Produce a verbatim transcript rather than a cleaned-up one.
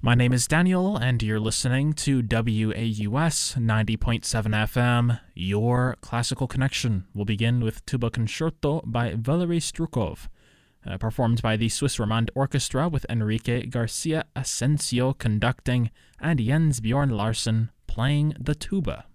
My name is Daniel, and you're listening to W A U S ninety point seven F M, your classical connection. We'll begin with Tuba Concerto by Valery Strukov, uh, performed by the Swiss Romand Orchestra with Enrique Garcia Asensio conducting and Jens Bjorn Larsen playing the tuba.